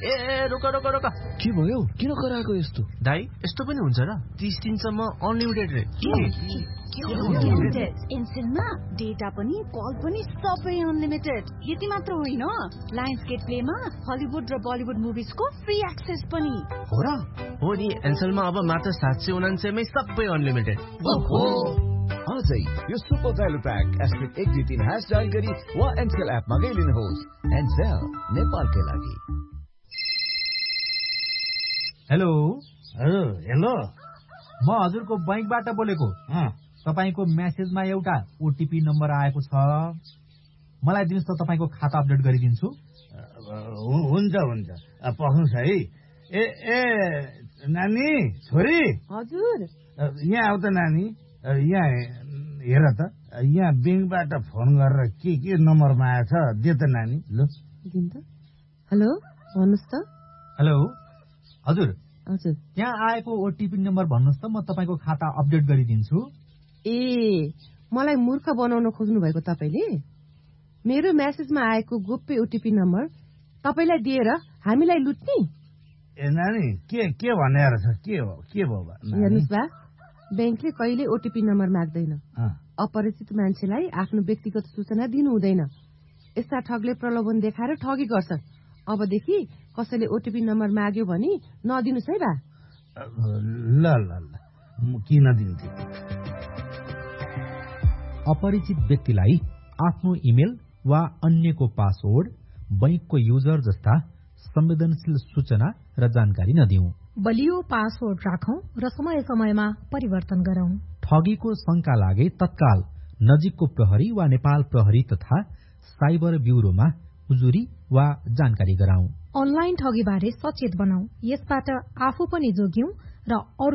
ए रोक रोक रोक के भयो किन कराएको यस्तो दाइ यस्तो पनि हुन्छ र 30 दिनसम्म अनलिमिटेड रे एनसेलमा डेटा पनि कल पनि सबै अनलिमिटेड यति मात्र होइन लायन्स गेट प्लेमा हलिउड र बलिउड मुभिजको फ्री एक्सेस पनि हो र हो नि एनसेलमा अब मात्र 799 मै सबै अनलिमिटेड आजै यो सुपर भ्यालु प्याक *123# डायल गरी वा एनसेल एपमा गइलिनुहोस् एनसेल नेपालकै लागि हेलो हेलो म हजुरको बैंकबाट बोलेको तपाईको मेसेजमा एउटा ओटीपी नम्बर आएको छ मलाई दिनुस् त तपाईको खाता अपडेट गरिदिन्छु हुन्छ पख्नुस् है ए नानी छोरी हजुर यहाँ आउ त नानी यहाँ हेर त यहाँ बैंकबाट फोन गरेर के नम्बरमा आएछ दे त नानी ल दिन त हेलो भन्नुस् त हेलो हजुर हजुर त्यहाँ आएको ओटीपी नम्बर भन्नुस् त म तपाईको खाता अपडेट गरिदिन्छु ए मलाई मूर्ख बनाउन खोज्नु भएको तपाईले मेरो मेसेजमा आएको गोप्य ओटीपी नम्बर तपाईलाई दिएर हामीलाई लुट्ने ए नानी के भनेर छ के भयो हेर्नुस् बा बैंकले कहिले ओटीपी नम्बर माग्दैन अपरिचित मान्छेलाई आफ्नो व्यक्तिगत सूचना दिनु हुँदैन यस्ता ठगले प्रलोभन देखाएर ठगी गर्छ अबदेखि कसैले ओटीपी नम्बर माग्यो भने नदिनुस् है बा ल किन दिन्थे अपरिचित व्यक्तिलाई आफ्नो इमेल वा अन्यको पासवर्ड बैंकको युजर जस्ता संवेदनशील सूचना र जानकारी नदिऊ बलियो पासवर्ड राखौं र समय समयमा परिवर्तन गरौं ठगीको शंका लागे तत्काल नजिकको प्रहरी वा नेपाल प्रहरी तथा साइबर ब्यूरोमा उजुरी वा जानकारी गराउँ अनलाइन ठगीबारे सचेत बनाऊ यसबाट आफू पनि जोग्यौं र